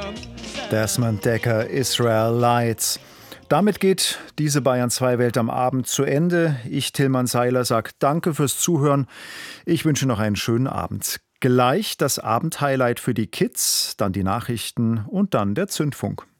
Desmond Dekker, Israel Lights. Damit geht diese Bayern 2 Welt am Abend zu Ende. Ich, Tilman Seiler, sage danke fürs Zuhören. Ich wünsche noch einen schönen Abend. Gleich das Abendhighlight für die Kids, dann die Nachrichten und dann der Zündfunk.